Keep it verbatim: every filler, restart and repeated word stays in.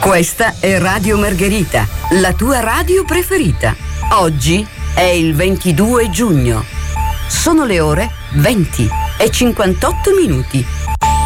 Questa è Radio Margherita, la tua radio preferita. Oggi è il ventidue giugno. Sono le ore venti e cinquantotto minuti.